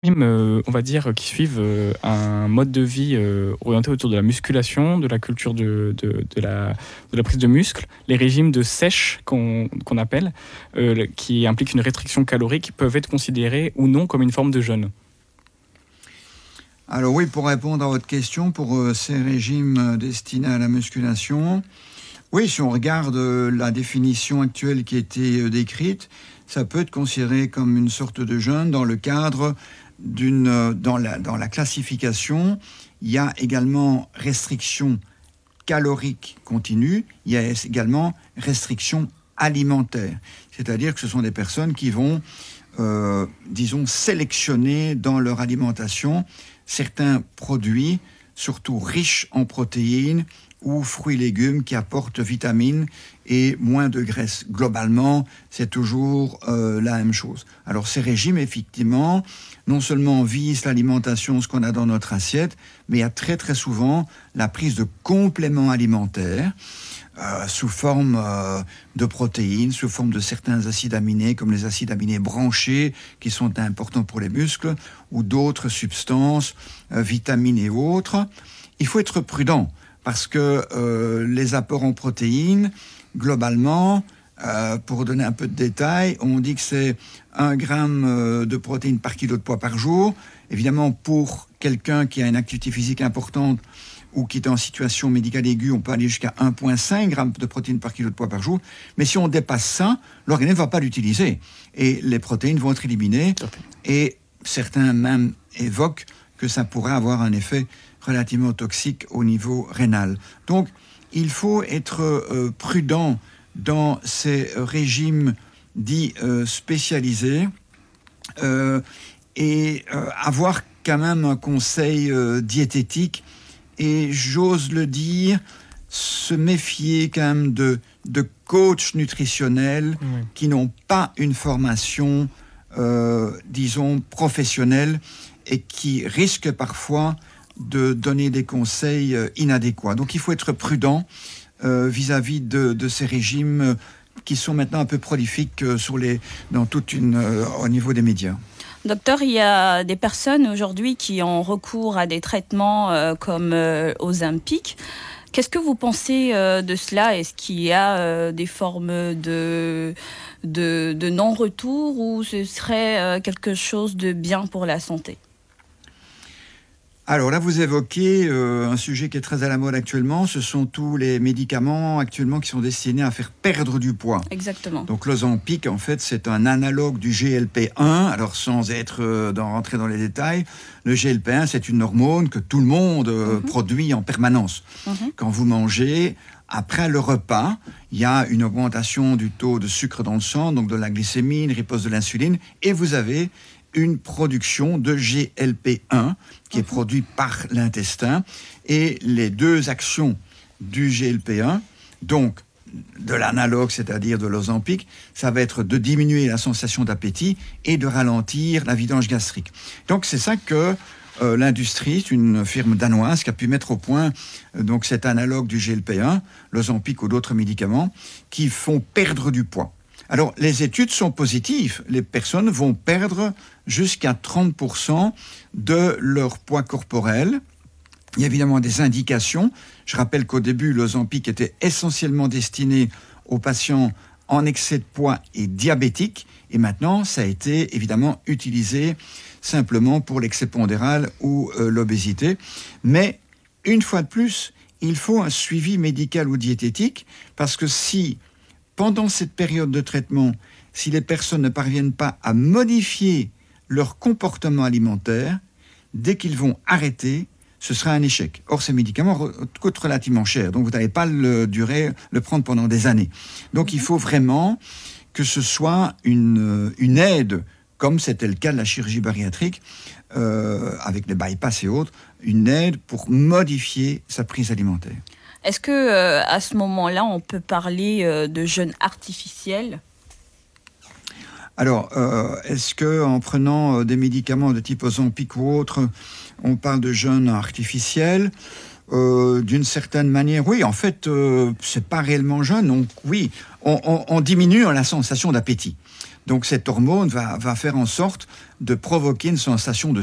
On va dire, qui suivent, un mode de vie, orienté autour de la musculation, de la culture de la prise de muscle, les régimes de sèche qu'on appelle, qui impliquent une restriction calorique, peuvent être considérés ou non comme une forme de jeûne. Alors oui, pour répondre à votre question, pour ces régimes destinés à la musculation, oui, si on regarde la définition actuelle qui a été décrite, ça peut être considéré comme une sorte de jeûne dans le cadre dans la classification. Il y a également restriction calorique continue, il y a également restriction alimentaire. C'est-à-dire que ce sont des personnes qui vont, sélectionner dans leur alimentation certains produits, surtout riches en protéines, ou fruits et légumes qui apportent vitamines et moins de graisse. Globalement, c'est toujours la même chose. Alors ces régimes, effectivement, non seulement visent l'alimentation, ce qu'on a dans notre assiette, mais il y a très très souvent la prise de compléments alimentaires sous forme de protéines, sous forme de certains acides aminés, comme les acides aminés branchés, qui sont importants pour les muscles, ou d'autres substances, vitamines et autres. Il faut être prudent, parce que les apports en protéines, globalement, pour donner un peu de détails, on dit que c'est 1 gramme de protéines par kilo de poids par jour. Évidemment, pour quelqu'un qui a une activité physique importante ou qui est en situation médicale aiguë, on peut aller jusqu'à 1,5 g de protéines par kilo de poids par jour. Mais si on dépasse ça, l'organisme ne va pas l'utiliser. Et les protéines vont être éliminées. Et certains même évoquent que ça pourrait avoir un effet relativement toxique au niveau rénal. Donc, il faut être prudent dans ces régimes dits spécialisés et avoir quand même un conseil diététique et, j'ose le dire, se méfier quand même de coachs nutritionnels qui n'ont pas une formation, professionnelle et qui risquent parfois de donner des conseils inadéquats. Donc il faut être prudent vis-à-vis de ces régimes qui sont maintenant un peu prolifiques au niveau des médias. Docteur, il y a des personnes aujourd'hui qui ont recours à des traitements comme Ozempic. Qu'est-ce que vous pensez de cela ? Est-ce qu'il y a des formes de non-retour ou ce serait quelque chose de bien pour la santé ? Alors là, vous évoquez un sujet qui est très à la mode actuellement. Ce sont tous les médicaments actuellement qui sont destinés à faire perdre du poids. Exactement. Donc l'Ozempic, en fait, c'est un analogue du GLP-1. Alors sans rentrer dans les détails, le GLP-1, c'est une hormone que tout le monde produit en permanence. Quand vous mangez, après le repas, il y a une augmentation du taux de sucre dans le sang, donc de la glycémie, une riposte de l'insuline, et vous avez une production de GLP-1 qui est produit par l'intestin. Et les deux actions du GLP-1, donc de l'analogue, c'est-à-dire de l'Ozempic, ça va être de diminuer la sensation d'appétit et de ralentir la vidange gastrique. Donc c'est ça que l'industrie, c'est une firme danoise qui a pu mettre au point donc cet analogue du GLP-1, l'Ozempic ou d'autres médicaments, qui font perdre du poids. Alors, les études sont positives. Les personnes vont perdre jusqu'à 30% de leur poids corporel. Il y a évidemment des indications. Je rappelle qu'au début, l'Ozempic était essentiellement destiné aux patients en excès de poids et diabétiques. Et maintenant, ça a été évidemment utilisé simplement pour l'excès pondéral ou l'obésité. Mais, une fois de plus, il faut un suivi médical ou diététique parce que si pendant cette période de traitement, si les personnes ne parviennent pas à modifier leur comportement alimentaire, dès qu'ils vont arrêter, ce sera un échec. Or, ces médicaments coûtent relativement cher, donc vous n'allez pas le prendre pendant des années. Donc, il faut vraiment que ce soit une aide, comme c'était le cas de la chirurgie bariatrique, avec les bypass et autres, une aide pour modifier sa prise alimentaire. Est-ce que à ce moment-là, on peut parler de jeûne artificiel ? Alors, est-ce qu'en prenant des médicaments de type Ozempic ou autre, on parle de jeûne artificiel ? D'une certaine manière, oui. En fait, c'est pas réellement jeûne. Donc, oui, on diminue la sensation d'appétit. Donc cette hormone va faire en sorte de provoquer une sensation de